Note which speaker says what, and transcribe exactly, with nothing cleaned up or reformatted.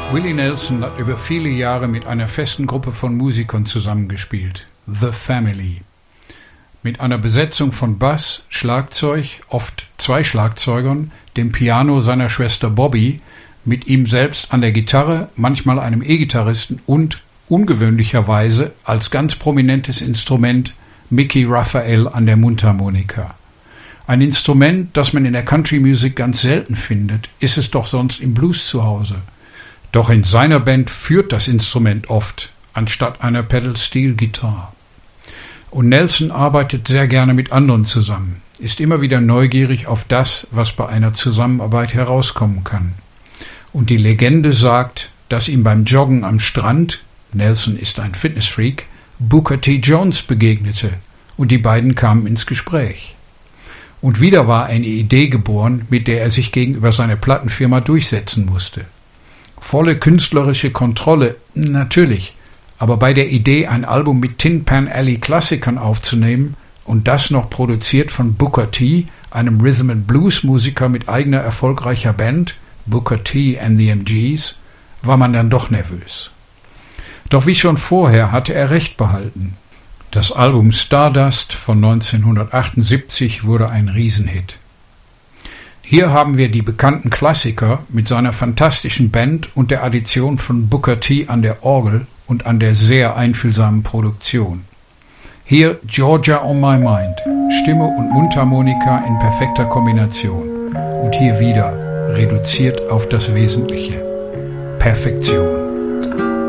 Speaker 1: Willie Nelson hat über viele Jahre mit einer festen Gruppe von Musikern zusammengespielt, The Family. Mit einer Besetzung von Bass, Schlagzeug, oft zwei Schlagzeugern, dem Piano seiner Schwester Bobby, mit ihm selbst an der Gitarre, manchmal einem E-Gitarristen und, ungewöhnlicherweise, als ganz prominentes Instrument Mickey Raphael an der Mundharmonika. Ein Instrument, das man in der Country-Musik ganz selten findet, ist es doch sonst im Blues zu Hause. Doch in seiner Band führt das Instrument oft, anstatt einer Pedal-Steel-Gitarre. Und Nelson arbeitet sehr gerne mit anderen zusammen, ist immer wieder neugierig auf das, was bei einer Zusammenarbeit herauskommen kann. Und die Legende sagt, dass ihm beim Joggen am Strand, Nelson ist ein Fitnessfreak, Booker T. Jones begegnete und die beiden kamen ins Gespräch. Und wieder war eine Idee geboren, mit der er sich gegenüber seiner Plattenfirma durchsetzen musste. Volle künstlerische Kontrolle, natürlich, aber bei der Idee, ein Album mit Tin Pan Alley Klassikern aufzunehmen und das noch produziert von Booker T., einem Rhythm and Blues Musiker mit eigener erfolgreicher Band, Booker T and the M Gs, war man dann doch nervös. Doch wie schon vorher hatte er recht behalten. Das Album Stardust von neunzehnhundertachtundsiebzig wurde ein Riesenhit. Hier haben wir die bekannten Klassiker mit seiner fantastischen Band und der Addition von Booker T an der Orgel und an der sehr einfühlsamen Produktion. Hier Georgia on My Mind, Stimme und Mundharmonika in perfekter Kombination. Und hier wieder reduziert auf das Wesentliche: Perfektion.